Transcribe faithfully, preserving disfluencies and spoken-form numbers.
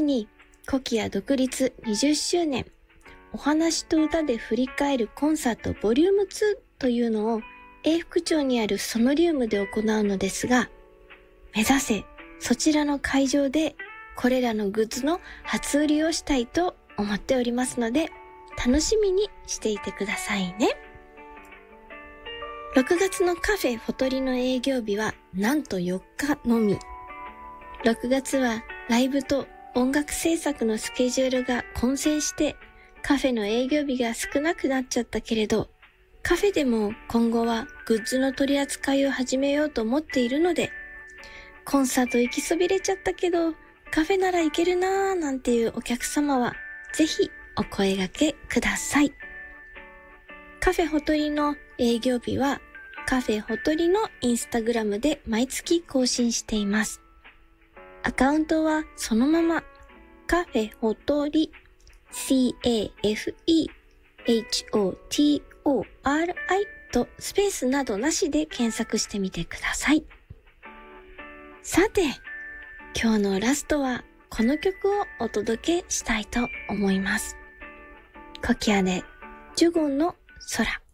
にコキア独立にじゅっしゅうねんお話と歌で振り返るコンサートボリュームツーというのを永福町にあるソノリウムで行うのですが、目指せそちらの会場でこれらのグッズの初売りをしたいと思っておりますので、楽しみにしていてくださいね。ろくがつのカフェフォトリの営業日はなんとよっかのみ。ろくがつはライブと音楽制作のスケジュールが混戦してカフェの営業日が少なくなっちゃったけれど、カフェでも今後はグッズの取り扱いを始めようと思っているので、コンサート行きそびれちゃったけどカフェなら行けるなーなんていうお客様はぜひお声掛けください。カフェホトリの営業日はカフェホトリのインスタグラムで毎月更新しています。アカウントはそのままカフェホトリ カフェホトリ とスペースなどなしで検索してみてください。さて、今日のラストはこの曲をお届けしたいと思います。コキアでジュゴンの空。